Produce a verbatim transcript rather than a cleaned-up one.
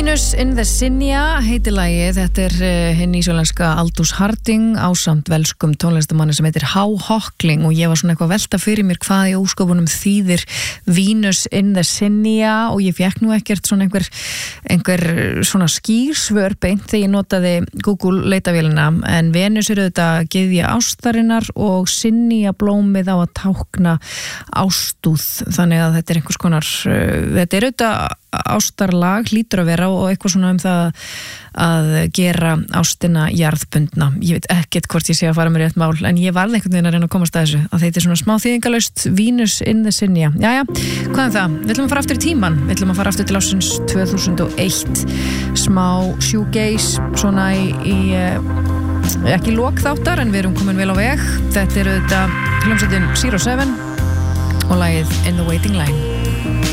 Venus in the Sinja heitir lagið. Þetta er uh, hinn íslenska Aldous Harding ásamt velskum tónlistamanni sem heitir Há Hockling og ég var svona eitthvað að velta fyrir mér hvað í ósköpunum þýðir Venus in the Sinja og ég fekk nú ekkert svona einhver, einhver svona skýrsvör beint þegar ég notaði Google leitavélina en Venus er auðvitað gyðja ástarinnar og Sinja blómið á að tákna ástúð þannig að þetta er einhvers konar uh, þetta er auðvitað ástarlag hlýtur að vera og eitthvað svona um það að gera ástina jarðbundna. Ég veit ekkert hvort ég sé að fara með rétt mál, en ég varð einhvern veginn að reyna að komast að þessu, að þetta er svona smá þýðingalaust Venus in the Sinja. Jæja, hvað er það? Við ætlum að fara aftur í tíman, við ætlum að fara aftur til ársins tvö þúsund og eitt, smá shoegaze, svona í, í ekki lokþáttar, en við erum komin vel á veg. Þetta eru þetta hljómsveitin Zero Seven og lagið In the Waiting Line.